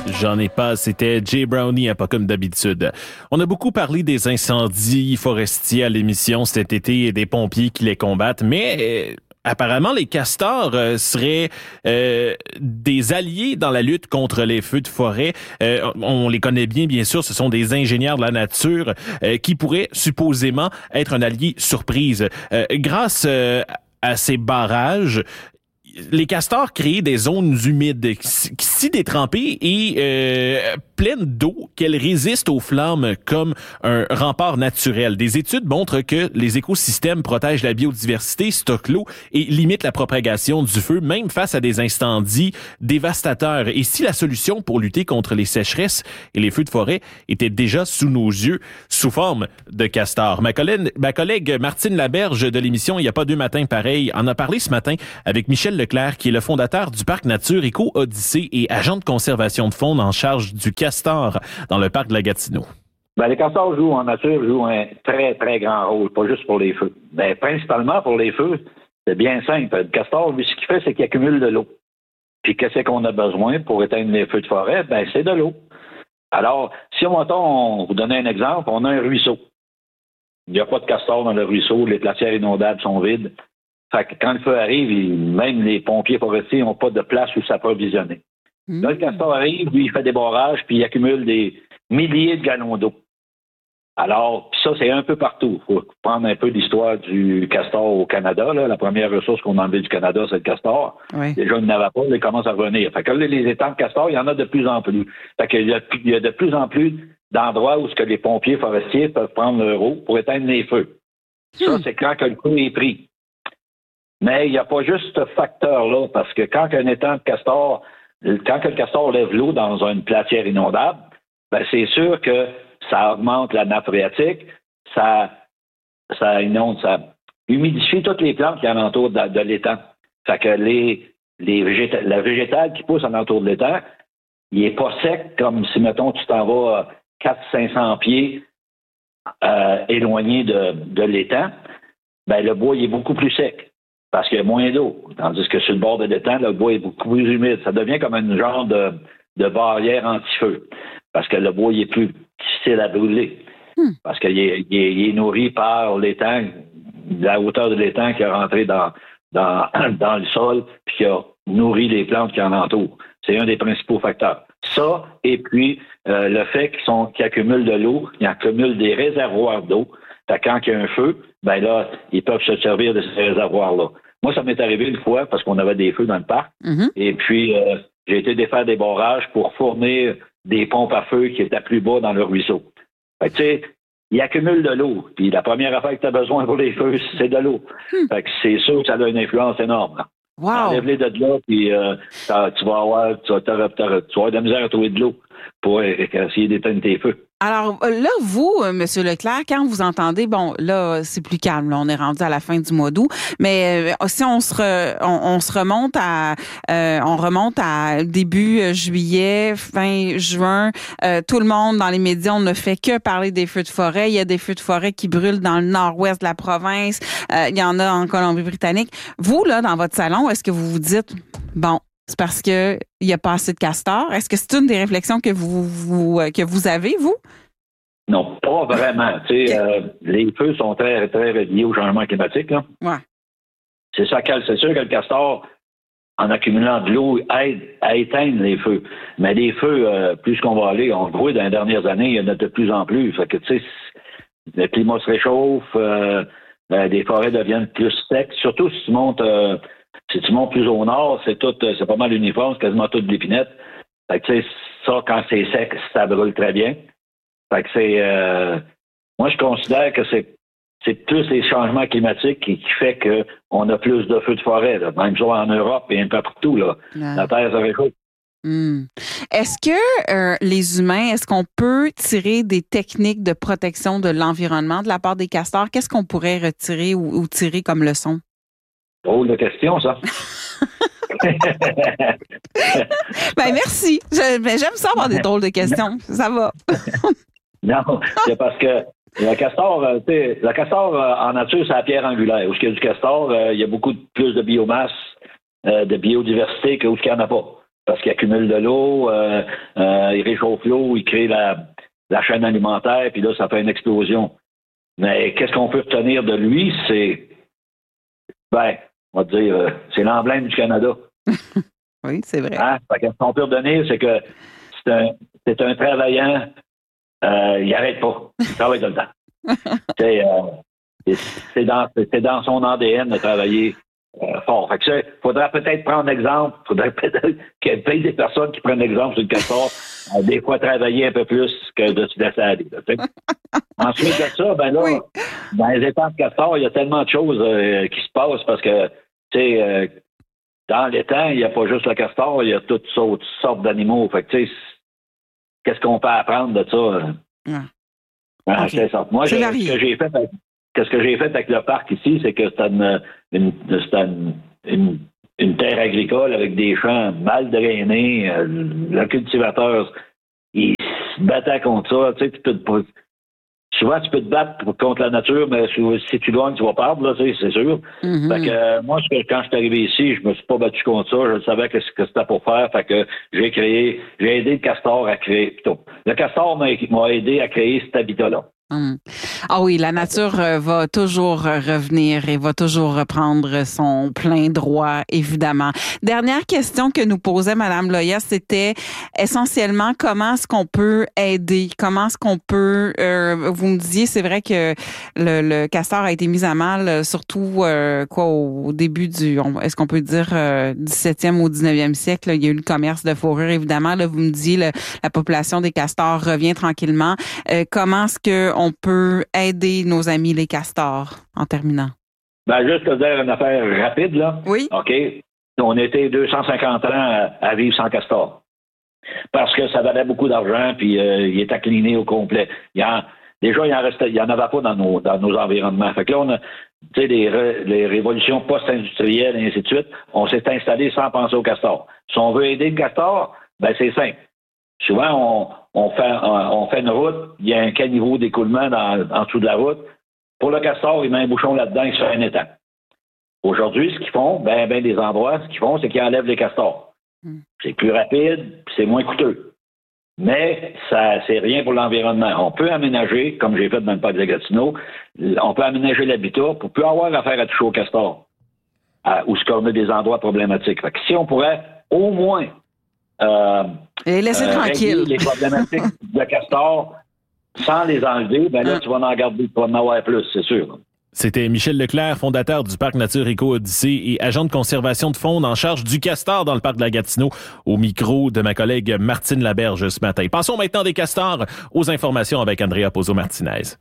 J'en ai pas, c'était Jay Brownie, pas comme d'habitude. On a beaucoup parlé des incendies forestiers à l'émission cet été et des pompiers qui les combattent, mais apparemment les castors seraient des alliés dans la lutte contre les feux de forêt. On les connaît bien sûr, ce sont des ingénieurs de la nature qui pourraient supposément être un allié surprise. Grâce à ces barrages, les castors créent des zones humides, si détrempées et pleines d'eau, qu'elles résistent aux flammes comme un rempart naturel. Des études montrent que les écosystèmes protègent la biodiversité, stockent l'eau et limitent la propagation du feu, même face à des incendies dévastateurs. Et si la solution pour lutter contre les sécheresses et les feux de forêt était déjà sous nos yeux, sous forme de castors? Ma collègue Martine Laberge de l'émission Il n'y a pas deux matins pareils en a parlé ce matin avec Michel Leclerc, qui est le fondateur du parc nature Éco-Odyssée et agent de conservation de faune en charge du castor dans le parc de la Gatineau. Les castors en nature jouent un très, très grand rôle, pas juste pour les feux. Principalement pour les feux, c'est bien simple. Le castor, lui, ce qu'il fait, c'est qu'il accumule de l'eau. Puis qu'est-ce qu'on a besoin pour éteindre les feux de forêt? C'est de l'eau. Alors, si on vous donne un exemple, on a un ruisseau. Il n'y a pas de castor dans le ruisseau, les glacières inondables sont vides. Fait que quand le feu arrive, même les pompiers forestiers n'ont pas de place où s'approvisionner. Là, le castor arrive, lui, il fait des barrages, puis il accumule des milliers de gallons d'eau. Alors, ça, c'est un peu partout. Il faut prendre un peu l'histoire du castor au Canada. Là. La première ressource qu'on a enlevée du Canada, c'est le castor. Oui. Déjà, il n'avait pas, il commence à revenir. Fait que là, les étangs de castor, il y en a de plus en plus. Fait qu'il y a de plus en plus d'endroits où les pompiers forestiers peuvent prendre leur eau pour éteindre les feux. Ça, c'est quand que le feu est pris. Mais il n'y a pas juste ce facteur-là, parce que quand le castor lève l'eau dans une glacière inondable, c'est sûr que ça augmente la nappe phréatique, ça humidifie toutes les plantes qui alentour de l'étang. Fait que la végétale qui pousse alentour de l'étang, il n'est pas sec comme si, mettons, tu t'en vas 400-500 pieds éloigné de l'étang. Le bois il est beaucoup plus sec. Parce qu'il y a moins d'eau. Tandis que sur le bord de l'étang, le bois est beaucoup plus humide. Ça devient comme un genre de barrière anti-feu. Parce que le bois il est plus difficile à brûler. Parce qu'il est nourri par l'étang, la hauteur de l'étang qui est rentré dans le sol puis qui a nourri les plantes qui en entourent. C'est un des principaux facteurs. Ça, et puis le fait qu'ils accumulent de l'eau, ils accumulent des réservoirs d'eau. Quand il y a un feu, là, ils peuvent se servir de ces réservoirs-là. Moi, ça m'est arrivé une fois parce qu'on avait des feux dans le parc. Et puis, j'ai été défaire des barrages pour fournir des pompes à feu qui étaient plus bas dans le ruisseau. Fait que, tu sais, ils accumulent de l'eau. Puis la première affaire que tu as besoin pour les feux, c'est de l'eau. Fait que c'est sûr que ça a une influence énorme. Wow! Enlève-les de là, puis tu vas avoir de la misère à trouver de l'eau pour essayer d'éteindre tes feux. Alors là, vous, M. Leclerc, quand vous entendez, bon, là, c'est plus calme, là, on est rendu à la fin du mois d'août, mais si on remonte à début juillet, fin juin, tout le monde dans les médias, on ne fait que parler des feux de forêt. Il y a des feux de forêt qui brûlent dans le nord-ouest de la province. Il y en a en Colombie-Britannique. Vous, là, dans votre salon, est-ce que vous vous dites, bon, c'est parce que il y a pas assez de castors? Est-ce que c'est une des réflexions que vous avez, vous? Non, pas vraiment. Tu sais, les feux sont très, très liés au changement climatique. Là. Ouais. C'est sûr que le castor, en accumulant de l'eau, aide à éteindre les feux. Mais les feux, plus qu'on va aller, on le voit dans les dernières années, il y en a de plus en plus. Fait que, tu sais, le climat se réchauffe, les forêts deviennent plus secs. Surtout si tu montes plus au nord, c'est pas mal uniforme, c'est quasiment toute de l'épinette. Fait que, tu sais, ça, quand c'est sec, ça brûle très bien. Fait que moi, je considère que c'est plus les changements climatiques qui fait qu'on a plus de feux de forêt, là. Même ça en Europe et un peu partout, là. La Terre se réchauffe. Est-ce que les humains, est-ce qu'on peut tirer des techniques de protection de l'environnement de la part des castors? Qu'est-ce qu'on pourrait retirer ou tirer comme leçon? Drôle de question, ça. Merci. J'aime ça avoir des drôles de questions. Ça va. Non, c'est parce que le castor en nature, c'est la pierre angulaire. Où il y a du castor, il y a beaucoup plus de biomasse, de biodiversité qu'où il n'y en a pas. Parce qu'il accumule de l'eau, il réchauffe l'eau, il crée la chaîne alimentaire, puis là, ça fait une explosion. Mais qu'est-ce qu'on peut retenir de lui? C'est, on va dire, c'est l'emblème du Canada. Oui, c'est vrai. Hein? Fait que ce qu'on peut retenir, c'est que c'est un travaillant, il n'arrête pas. Il travaille tout le temps. C'est dans son ADN de travailler fort. Fait que faudrait peut-être prendre exemple. Faudrait peut-être qu'il y ait des personnes qui prennent exemple sur le castor, des fois travailler un peu plus que de se laisser aller. Ensuite de ça, oui. Dans les étangs de castor, il y a tellement de choses qui se passent parce que, dans l'étang, il n'y a pas juste le castor, il y a toutes sortes d'animaux. Fait que, qu'est-ce qu'on peut apprendre de ça? Okay. C'est ça. Moi, ce que j'ai fait avec le parc ici, c'est que c'était une terre agricole avec des champs mal drainés. Le cultivateur, il se battait contre ça. Souvent, tu peux te battre contre la nature, mais si tu gagnes, tu vas perdre, là, c'est sûr. Mm-hmm. Fait que moi, quand je suis arrivé ici, je me suis pas battu contre ça. Je savais que c'était pour faire. Fait que j'ai aidé le castor à créer. Plutôt. Le castor m'a aidé à créer cet habitat-là. Ah oui, la nature va toujours revenir et va toujours reprendre son plein droit, évidemment. Dernière question que nous posait Mme Loya, c'était essentiellement comment est-ce qu'on peut aider? Comment est-ce qu'on peut... vous me disiez, c'est vrai que le castor a été mis à mal, surtout au début est-ce qu'on peut dire 17e ou 19e siècle, là, il y a eu le commerce de fourrure, évidemment. Là, vous me disiez, la population des castors revient tranquillement. Comment est-ce que on peut aider nos amis les castors en terminant? Juste te dire une affaire rapide, là. Oui. OK. On était 250 ans à vivre sans castor. Parce que ça valait beaucoup d'argent, puis il était cliné au complet. Déjà, il n'y en avait pas dans nos environnements. Fait que là, on a, les révolutions post-industrielles et ainsi de suite, on s'est installé sans penser au castor. Si on veut aider le castor, c'est simple. Souvent, on fait une route, il y a un caniveau d'écoulement en dessous de la route. Pour le castor, il met un bouchon là-dedans, il se fait un étang. Aujourd'hui, ce qu'ils font, des endroits, ce qu'ils font, c'est qu'ils enlèvent les castors. C'est plus rapide, puis c'est moins coûteux. Mais c'est rien pour l'environnement. On peut aménager, comme j'ai fait dans le parc de Gatineau, on peut aménager l'habitat pour plus avoir affaire à toucher au castor, où on a des endroits problématiques. Fait que si on pourrait au moins et laissez tranquille les problématiques de castor sans les enlever, tu vas en garder, tu vas en avoir plus, c'est sûr. C'était Michel Leclerc, fondateur du Parc Nature Éco-Odyssée et agent de conservation de faune en charge du castor dans le parc de la Gatineau, au micro de ma collègue Martine Laberge ce matin. Passons maintenant des castors aux informations avec Andrea Pozzo-Martinez.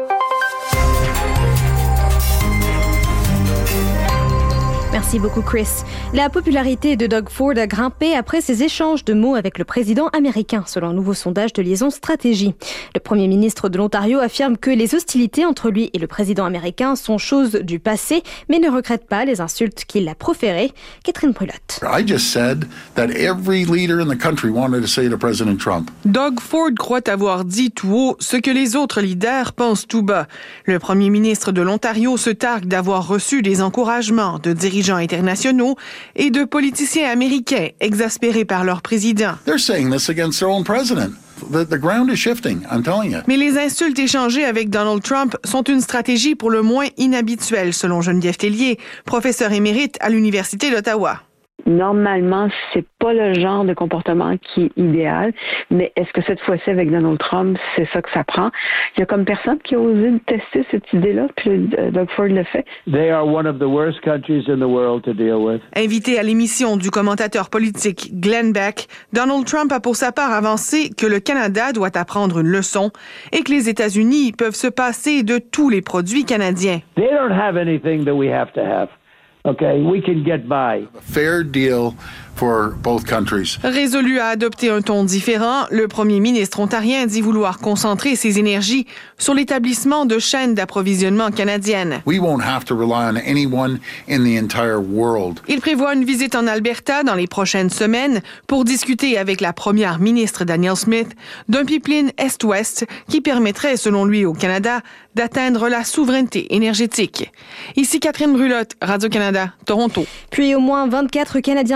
Merci beaucoup, Chris. La popularité de Doug Ford a grimpé après ses échanges de mots avec le président américain, selon un nouveau sondage de Liaison Stratégie. Le premier ministre de l'Ontario affirme que les hostilités entre lui et le président américain sont choses du passé, mais ne regrette pas les insultes qu'il a proférées. Catherine Brulotte. I just said that every leader in the country wanted to say to President Trump. Doug Ford croit avoir dit tout haut ce que les autres leaders pensent tout bas. Le premier ministre de l'Ontario se targue d'avoir reçu des encouragements de dirigeants internationaux et de politiciens américains exaspérés par leur président. They're saying this against their own president. The ground is shifting, I'm telling you. Mais les insultes échangées avec Donald Trump sont une stratégie pour le moins inhabituelle, selon Geneviève Tellier, professeure émérite à l'Université d'Ottawa. Normalement, c'est pas le genre de comportement qui est idéal, mais est-ce que cette fois-ci avec Donald Trump, c'est ça que ça prend? Il y a comme personne qui a osé tester cette idée-là, puis Doug Ford le fait. They are one of the worst countries in the world to deal with. Invité à l'émission du commentateur politique Glenn Beck, Donald Trump a pour sa part avancé que le Canada doit apprendre une leçon et que les États-Unis peuvent se passer de tous les produits canadiens. They don't have anything that we have to have. Okay, we can get by. A fair deal for both countries. Résolu à adopter un ton différent, le premier ministre ontarien dit vouloir concentrer ses énergies sur l'établissement de chaînes d'approvisionnement canadiennes. We won't have to rely on anyone in the entire world. Il prévoit une visite en Alberta dans les prochaines semaines pour discuter avec la première ministre Danielle Smith d'un pipeline Est-Ouest qui permettrait, selon lui, au Canada d'atteindre la souveraineté énergétique. Ici Catherine Brulotte, Radio-Canada, Toronto. Puis au moins 24 Canadiens figurent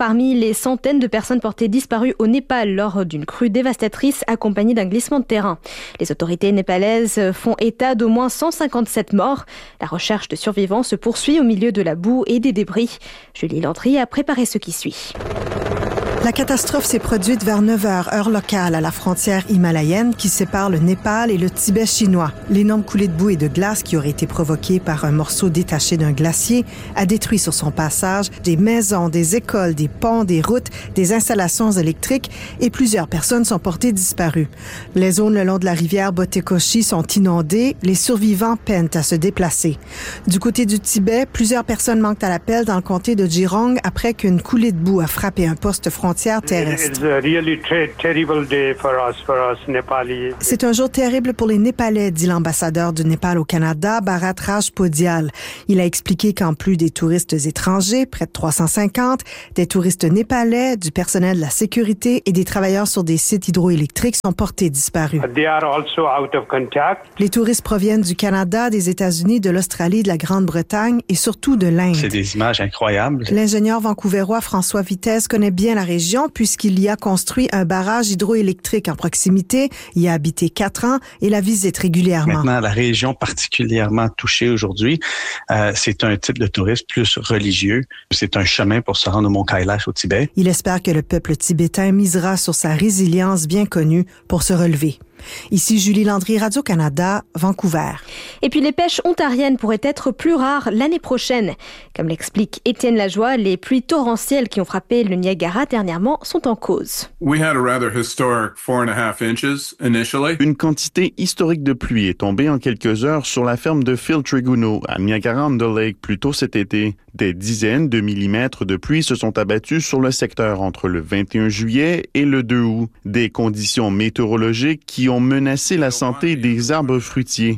parmi les centaines de personnes portées disparues au Népal lors d'une crue dévastatrice accompagnée d'un glissement de terrain. Les autorités népalaises font état d'au moins 157 morts. La recherche de survivants se poursuit au milieu de la boue et des débris. Julie Landry a préparé ce qui suit. La catastrophe s'est produite vers 9h, heure locale, à la frontière himalayenne qui sépare le Népal et le Tibet chinois. L'énorme coulée de boue et de glace qui aurait été provoquée par un morceau détaché d'un glacier a détruit sur son passage des maisons, des écoles, des ponts, des routes, des installations électriques et plusieurs personnes sont portées disparues. Les zones le long de la rivière Botekoshi sont inondées. Les survivants peinent à se déplacer. Du côté du Tibet, plusieurs personnes manquent à l'appel dans le comté de Jirong après qu'une coulée de boue a frappé un poste frontière terrestre. C'est un jour terrible pour les Népalais, dit l'ambassadeur du Népal au Canada, Bharat Rajpodial. Il a expliqué qu'en plus des touristes étrangers, près de 350, des touristes népalais, du personnel de la sécurité et des travailleurs sur des sites hydroélectriques sont portés disparus. Les touristes proviennent du Canada, des États-Unis, de l'Australie, de la Grande-Bretagne et surtout de l'Inde. C'est des images incroyables. L'ingénieur vancouverois François Vitesse connaît bien la région puisqu'il y a construit un barrage hydroélectrique en proximité, y a habité 4 ans et la visite régulièrement. Maintenant, la région particulièrement touchée aujourd'hui, c'est un type de tourisme plus religieux. C'est un chemin pour se rendre au mont Kailash au Tibet. Il espère que le peuple tibétain misera sur sa résilience bien connue pour se relever. Ici Julie Landry, Radio-Canada, Vancouver. Et puis les pêches ontariennes pourraient être plus rares l'année prochaine. Comme l'explique Étienne Lajoie, les pluies torrentielles qui ont frappé le Niagara dernièrement sont en cause. Une quantité historique de pluie est tombée en quelques heures sur la ferme de Phil Triguno à Niagara-on-the-Lake plus tôt cet été. Des dizaines de millimètres de pluie se sont abattus sur le secteur entre le 21 juillet et le 2 août. Des conditions météorologiques qui ont menacé la santé des arbres fruitiers.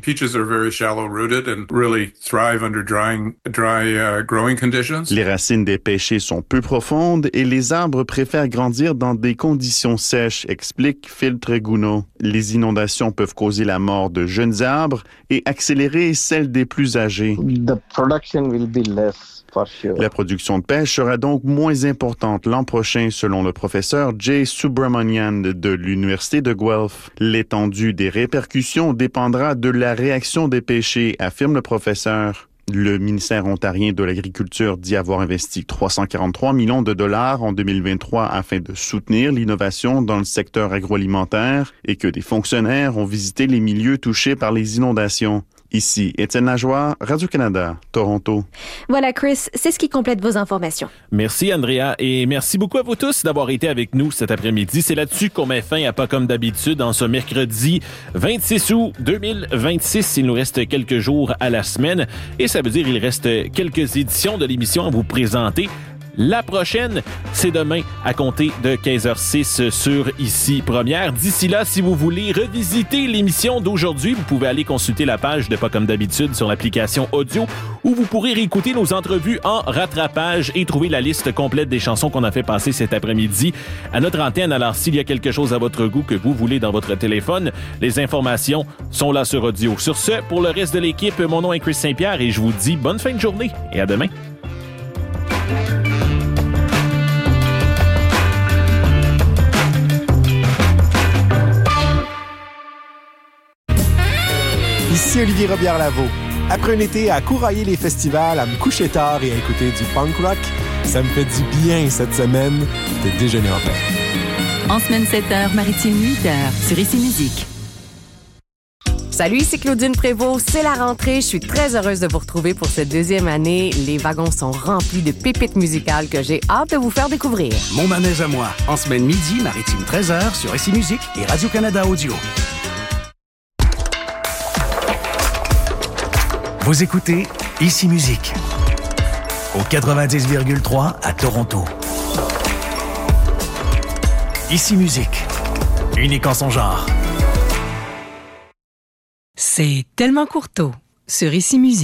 Les racines des pêchers sont peu profondes et les arbres préfèrent grandir dans des conditions sèches, explique Phil Triguno. Les inondations peuvent causer la mort de jeunes arbres et accélérer celle des plus âgés. La production de pêche sera donc moins importante l'an prochain, selon le professeur Jay Subramanian de l'Université de Guelph. L'étendue des répercussions dépendra de la réaction des pêchers, affirme le professeur. Le ministère ontarien de l'Agriculture dit avoir investi 343 millions de dollars en 2023 afin de soutenir l'innovation dans le secteur agroalimentaire et que des fonctionnaires ont visité les milieux touchés par les inondations. Ici, Étienne Lajoie, Radio-Canada, Toronto. Voilà, Chris, c'est ce qui complète vos informations. Merci, Andrea, et merci beaucoup à vous tous d'avoir été avec nous cet après-midi. C'est là-dessus qu'on met fin à Pas comme d'habitude en ce mercredi 26 août 2026. Il nous reste quelques jours à la semaine et ça veut dire qu'il reste quelques éditions de l'émission à vous présenter. La prochaine, c'est demain à compter de 15h06 sur Ici Première. D'ici là, si vous voulez revisiter l'émission d'aujourd'hui, vous pouvez aller consulter la page de Pas comme d'habitude sur l'application audio où vous pourrez réécouter nos entrevues en rattrapage et trouver la liste complète des chansons qu'on a fait passer cet après-midi à notre antenne. Alors, s'il y a quelque chose à votre goût que vous voulez dans votre téléphone, les informations sont là sur audio. Sur ce, pour le reste de l'équipe, mon nom est Chris Saint-Pierre et je vous dis bonne fin de journée et à demain. Ici Olivier Robillard-Lavaux. Après un été à courailler les festivals, à me coucher tard et à écouter du punk rock, ça me fait du bien cette semaine de déjeuner en paix. En semaine 7h, maritime 8h, sur Ici Musique. Salut, ici Claudine Prévost. C'est la rentrée. Je suis très heureuse de vous retrouver pour cette deuxième année. Les wagons sont remplis de pépites musicales que j'ai hâte de vous faire découvrir. Mon manège à moi. En semaine midi, maritime 13h, sur Ici Musique et Radio-Canada Audio. Vous écoutez Ici Musique au 90,3 à Toronto. Ici Musique, unique en son genre. C'est tellement Courteau sur Ici Musique.